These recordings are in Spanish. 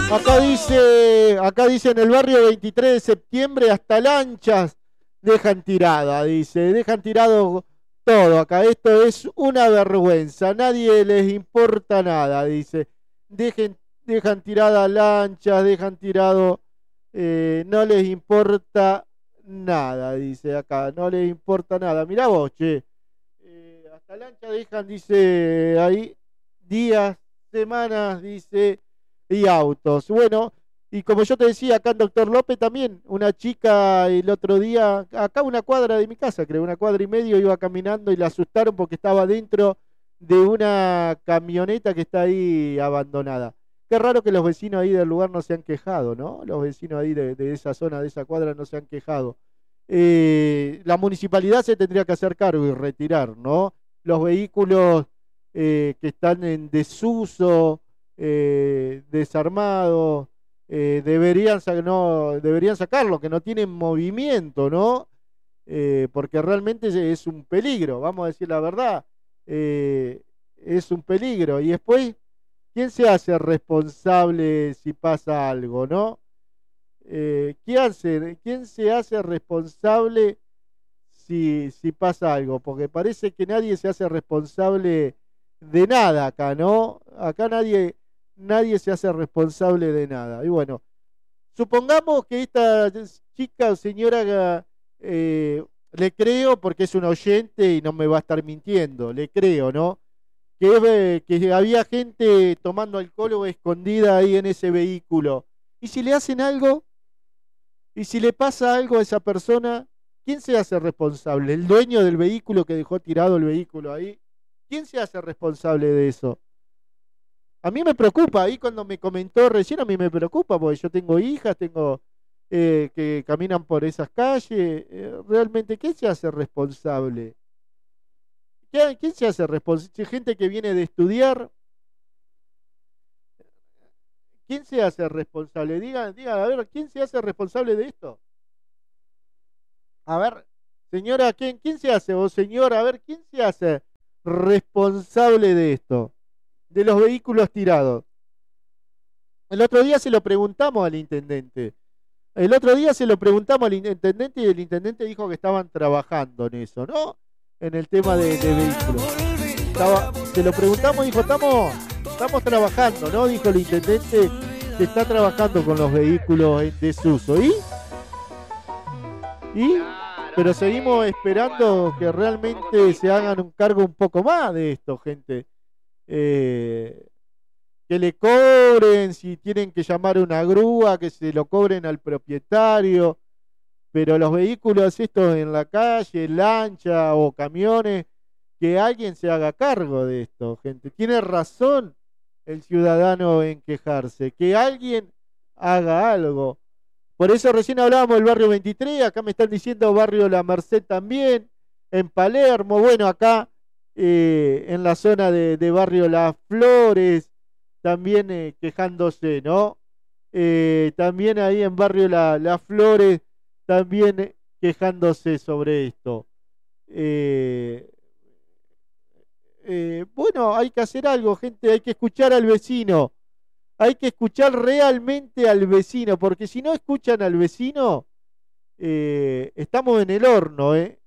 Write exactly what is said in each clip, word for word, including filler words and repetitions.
Acá dice, acá dice en el barrio veintitrés de septiembre hasta lanchas dejan tirada, dice, dejan tirado todo acá. Esto es una vergüenza, nadie les importa nada, dice. Dejen, dejan tirada lanchas, dejan tirado, eh, no les importa nada, dice acá, no les importa nada. Mirá vos, che, eh, hasta lanchas dejan, dice ahí, días, semanas, dice, y autos. Bueno, y como yo te decía, acá en Doctor López también, una chica el otro día, acá una cuadra de mi casa, creo, una cuadra y medio, iba caminando y la asustaron porque estaba dentro de una camioneta que está ahí abandonada. Qué raro que los vecinos ahí del lugar no se han quejado, ¿no? Los vecinos ahí de, de esa zona, de esa cuadra, no se han quejado. Eh, la municipalidad se tendría que hacer cargo y retirar, ¿no? Los vehículos eh, que están en desuso, eh, desarmados, eh, deberían, no, deberían sacarlo, que no tienen movimiento, ¿no? Eh, porque realmente es un peligro, vamos a decir la verdad, eh, es un peligro. Y después, ¿quién se hace responsable si pasa algo, no? Eh, ¿quién, hace, ¿Quién se hace responsable si, si pasa algo? Porque parece que nadie se hace responsable de nada acá, ¿no? Acá nadie, nadie se hace responsable de nada. Y bueno, supongamos que esta chica o señora, eh, le creo porque es un oyente y no me va a estar mintiendo, le creo, ¿no? Que, que había gente tomando alcohol o escondida ahí en ese vehículo. ¿Y si le hacen algo? ¿Y si le pasa algo a esa persona? ¿Quién se hace responsable? ¿El dueño del vehículo que dejó tirado el vehículo ahí? ¿Quién se hace responsable de eso? A mí me preocupa, ahí cuando me comentó recién, a mí me preocupa, porque yo tengo hijas, tengo eh, que caminan por esas calles. Eh, realmente, ¿quién se hace responsable? ¿Quién, quién se hace responsable? Gente que viene de estudiar. ¿Quién se hace responsable? Digan, digan, a ver, ¿quién se hace responsable de esto? A ver, señora, ¿quién, quién se hace? O señora, a ver, ¿quién se hace responsable de esto? De los vehículos tirados. El otro día se lo preguntamos al intendente. El otro día se lo preguntamos al intendente y el intendente dijo que estaban trabajando en eso, ¿no? En el tema de, de vehículos. Estaba, se lo preguntamos y dijo, estamos, estamos trabajando, ¿no? Dijo el intendente que está trabajando con los vehículos en desuso. ¿Y? ¿Y? Pero seguimos esperando que realmente se hagan un cargo un poco más de esto, gente. Eh, que le cobren, si tienen que llamar una grúa, que se lo cobren al propietario, pero los vehículos estos en la calle, lancha o camiones, que alguien se haga cargo de esto, gente. Tiene razón el ciudadano en quejarse, que alguien haga algo. Por eso recién hablábamos del barrio veintitrés, acá me están diciendo barrio La Merced también, en Palermo, bueno, acá eh, en la zona de, de barrio Las Flores, también eh, quejándose, ¿no? Eh, también ahí en barrio La, Las Flores, también eh, quejándose sobre esto. Eh, eh, bueno, hay que hacer algo, gente, hay que escuchar al vecino. Hay que escuchar realmente al vecino, porque si no escuchan al vecino, eh, estamos en el horno, ¿eh?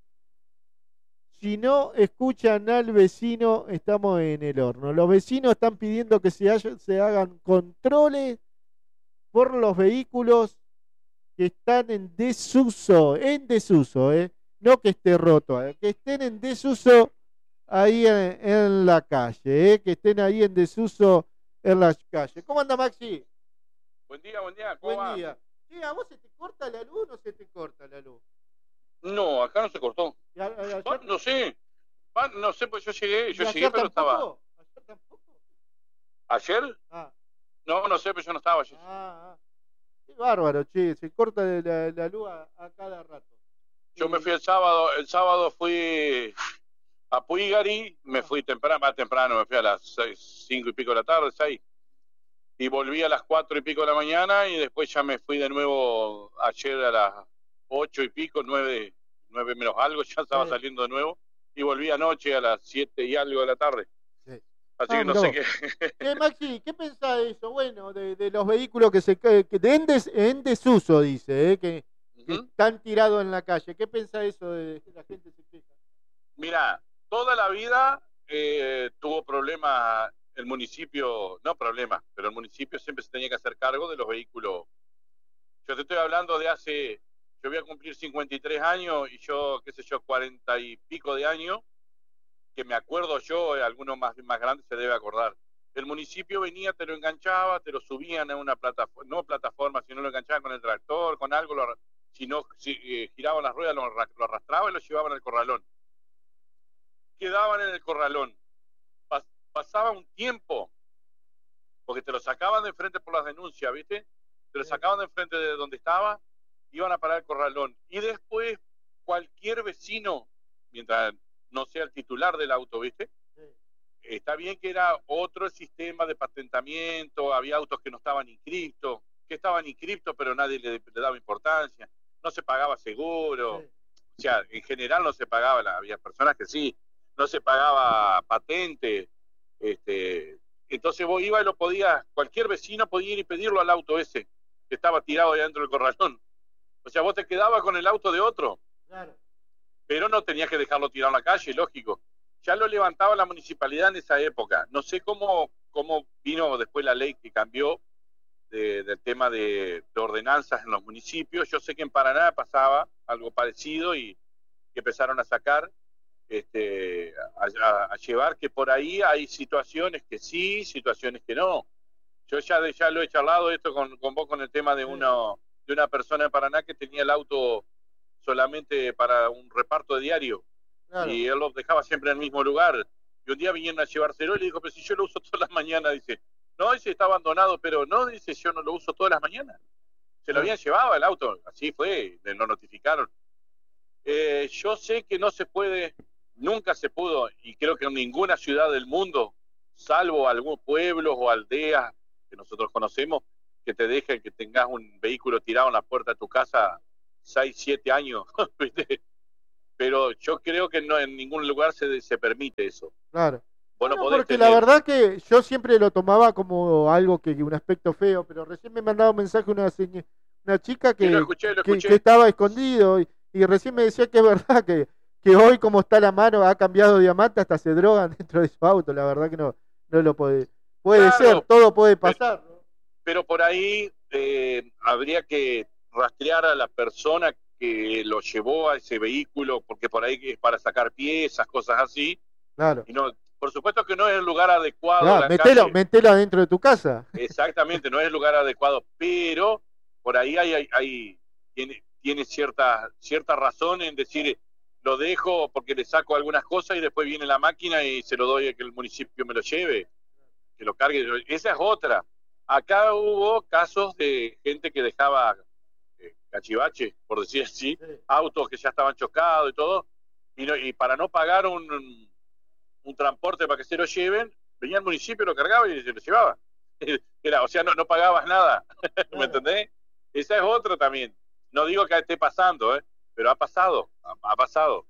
Si no escuchan al vecino, estamos en el horno. Los vecinos están pidiendo que se, haya, se hagan controles por los vehículos que están en desuso, en desuso, ¿eh? No que esté roto, ¿eh? Que estén en desuso ahí en, en la calle, ¿eh? Que estén ahí en desuso en las calles. ¿Cómo anda, Maxi? Buen día, buen día. ¿Cómo Buen va? día. Sí, ¿a vos se te corta la luz o no se te corta la luz? No, acá no se cortó. ¿Y a- a- ayer, Ah, no sé. Ah, no sé, pues yo llegué, y yo ayer llegué, pero estaba. tampoco? ¿Ayer tampoco? ¿Ayer? Ah, No, no sé, pero yo no estaba ayer. ah, ah. Qué bárbaro, che. Se corta la, la luz a, a cada rato. Yo me Eh, fui el sábado, el sábado fui a Puigari, me ah, fui temprano, más temprano, me fui a las seis, cinco y pico de la tarde, seis. Y volví a las cuatro y pico de la mañana y después ya me fui de nuevo ayer a las ocho y pico, nueve, nueve menos algo, ya estaba sí, saliendo de nuevo. Y volví anoche a las siete y algo de la tarde. sí. Así Ah, que no mirá sé vos. qué. Eh, Maxi, ¿qué pensás de eso? Bueno, de, de los vehículos que se que, que en, des- en desuso, dice, eh, que, que Ujú. están tirados en la calle. ¿Qué pensás de eso de que la gente se queja? Mira, toda la vida eh, tuvo problemas el municipio, no problemas, pero el municipio siempre se tenía que hacer cargo de los vehículos. Yo te estoy hablando de hace, yo voy a cumplir cincuenta y tres años y yo, qué sé yo, cuarenta y pico de años, que me acuerdo yo, eh, alguno más, más grande se debe acordar. El municipio venía, te lo enganchaba, te lo subían a una plataforma, no plataforma, sino lo enganchaban con el tractor, con algo, lo, si no si, eh, giraban las ruedas, lo, lo arrastraban y lo llevaban al corralón. Quedaban en el corralón. Pas, pasaba un tiempo, porque te lo sacaban de enfrente por las denuncias, ¿viste? Te lo sacaban de enfrente de donde estaba, iban a parar el corralón. Y después, cualquier vecino, mientras no sea el titular del auto, ¿viste? Está bien que era otro sistema de patentamiento, había autos que no estaban inscriptos, que estaban inscriptos pero nadie le, le daba importancia, no se pagaba seguro, Sí. o sea, en general no se pagaba, había personas que sí, no se pagaba patente, este, entonces vos ibas y lo podías, cualquier vecino podía ir y pedirlo al auto ese, que estaba tirado ahí dentro del corralón, o sea, vos te quedabas con el auto de otro, Claro. pero no tenías que dejarlo tirado en la calle, lógico. Ya lo levantaba la municipalidad en esa época. No sé cómo, cómo vino después la ley que cambió de, del tema de, de ordenanzas en los municipios. Yo sé que en Paraná pasaba algo parecido y que empezaron a sacar, este, a, a, a llevar que por ahí hay situaciones que sí, situaciones que no. Yo ya, de, ya lo he charlado esto con, con vos con el tema de, Sí. uno, de una persona en Paraná que tenía el auto solamente para un reparto de diario. Claro. Y él lo dejaba siempre en el mismo lugar. Y un día vinieron a llevárselo y le dijo, pero si yo lo uso todas las mañanas, dice, no, dice, está abandonado, pero no, dice, yo no lo uso todas las mañanas. Se lo Claro. habían llevado el auto, así fue, le lo notificaron. Eh, yo sé que no se puede, nunca se pudo, y creo que en ninguna ciudad del mundo, salvo algunos pueblos o aldeas que nosotros conocemos, que te dejen que tengas un vehículo tirado en la puerta de tu casa seis, siete años, ¿viste? Pero yo creo que no en ningún lugar se, se permite eso. Claro. Vos no Bueno, podés porque la tener... verdad que yo siempre lo tomaba como algo que, que un aspecto feo, pero recién me mandaba un mensaje una seña- una chica Sí, lo que, escuché, lo que, que escuché. estaba escondido y, y recién me decía que es verdad que, que hoy como está la mano ha cambiado diamante, hasta se drogan dentro de su auto, la verdad que no, no lo puede, puede ser, Claro, todo puede pero, pasar, ¿no? pero por ahí eh, habría que rastrear a la persona que lo llevó a ese vehículo, porque por ahí es para sacar piezas, cosas así. Claro, Y no, por supuesto que no es el lugar adecuado, claro, la metelo, calle, metelo adentro de tu casa. exactamente, no es el lugar adecuado, pero por ahí hay, hay, hay tiene, tiene cierta, cierta razón en decir, lo dejo porque le saco algunas cosas y después viene la máquina y se lo doy a que el municipio me lo lleve, que lo cargue. Esa es otra. Acá hubo casos de gente que dejaba eh, cachivaches, por decir así, Sí. autos que ya estaban chocados y todo, y, no, y para no pagar un, un transporte para que se lo lleven, venía el municipio, lo cargaba y se lo llevaba. Era, o sea, no, no pagabas nada, ¿me Claro. entendés? Esa es otra también. No digo que esté pasando, ¿eh? Pero ha pasado, ha, ha pasado.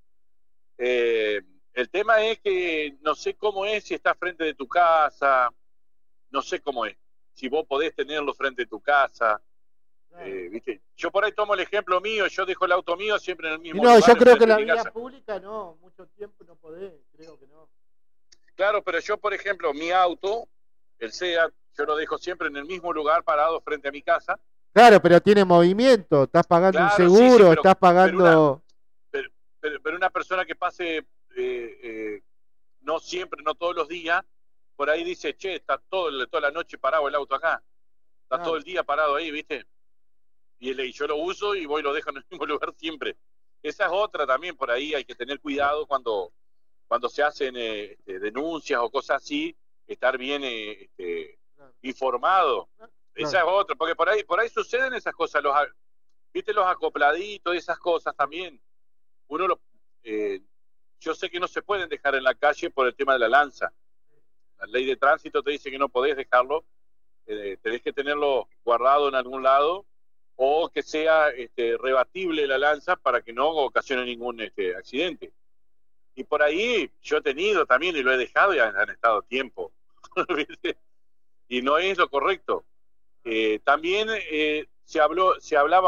Eh, el tema es que no sé cómo es si está frente de tu casa, no sé cómo es. Si vos podés tenerlo frente de tu casa, Claro. eh, ¿viste? Yo por ahí tomo el ejemplo mío, yo dejo el auto mío siempre en el Y mismo no, lugar, yo creo que enfrente en la de mi vía casa. pública no, mucho tiempo no podés, creo que no. Claro, pero yo, por ejemplo, mi auto, el SEAT, yo lo dejo siempre en el mismo lugar parado frente a mi casa. Claro, pero tiene movimiento, estás pagando un Claro, sí, sí, seguro, pero, estás pero, una, pagando... pero, pero- pero una persona que pase, eh, eh, no siempre, no todos los días, por ahí dice, che, está todo, el- toda la noche parado el auto acá, está Claro. todo el día parado ahí, ¿viste? Y, el- y yo lo uso y voy y lo dejo en el mismo lugar siempre. Esa es otra también, por ahí hay que tener cuidado cuando, cuando se hacen eh, este, denuncias o cosas así, estar bien eh, este, Claro. informado. Claro. Esa es otra, porque por ahí, por ahí suceden esas cosas, los, a- viste los acopladitos y esas cosas también. Uno lo, eh, yo sé que no se pueden dejar en la calle por el tema de la lanza. La ley de tránsito te dice que no podés dejarlo, eh, tenés que tenerlo guardado en algún lado o que sea este, rebatible la lanza para que no ocasione ningún este, accidente. Y por ahí yo he tenido también y lo he dejado y han, han estado tiempo. ¿viste? Y no es lo correcto. Eh, también eh, se habló, se hablaba